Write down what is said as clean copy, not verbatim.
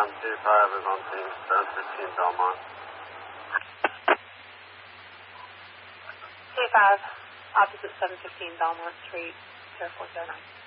25 is on scene, 715 Belmont. 25, opposite 715 Belmont Street, Air 409.